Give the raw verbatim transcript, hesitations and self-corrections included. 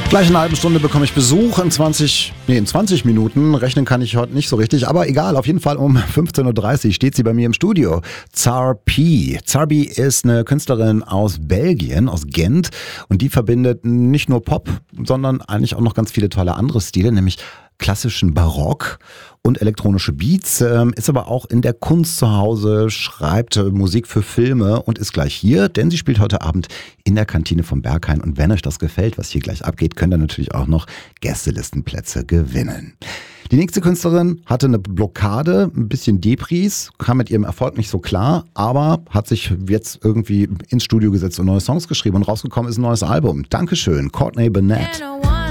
Gleich in einer halben Stunde bekomme ich Besuch in zwanzig, nee, in zwanzig Minuten. Rechnen kann ich heute nicht so richtig, aber egal. Auf jeden Fall um fünfzehn Uhr dreißig steht sie bei mir im Studio. Zarpi. Zarpi ist eine Künstlerin aus Belgien, aus Gent. Und die verbindet nicht nur Pop, sondern eigentlich auch noch ganz viele tolle andere Stile, nämlich klassischen Barock und elektronische Beats, ähm, ist aber auch in der Kunst zu Hause, schreibt äh, Musik für Filme und ist gleich hier, denn sie spielt heute Abend in der Kantine vom Berghain. Und wenn euch das gefällt, was hier gleich abgeht, könnt ihr natürlich auch noch Gästelistenplätze gewinnen. Die nächste Künstlerin hatte eine Blockade, ein bisschen Depris, kam mit ihrem Erfolg nicht so klar, aber hat sich jetzt irgendwie ins Studio gesetzt und neue Songs geschrieben und rausgekommen ist ein neues Album. Dankeschön, Courtney Bennett.